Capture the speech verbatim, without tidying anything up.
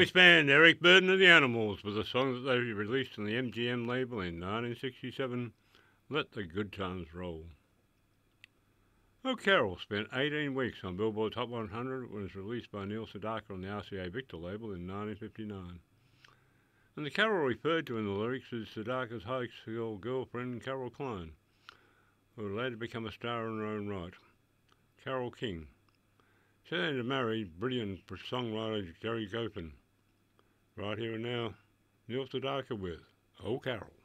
English band Eric Burdon of the Animals with a song that they released on the M G M label in nineteen sixty-seven, Let the Good Times Roll. Oh Carol spent eighteen weeks on Billboard's Hot one hundred when it was released by Neil Sedaka on the R C A Victor label in nineteen fifty-nine. And the Carol referred to in the lyrics is Sedaka's high school girlfriend Carol Klein, who would later become a star in her own right. Carole King. She then married brilliant songwriter Jerry Goffin. Right here and now, Neil Sedaka with Oh Carol.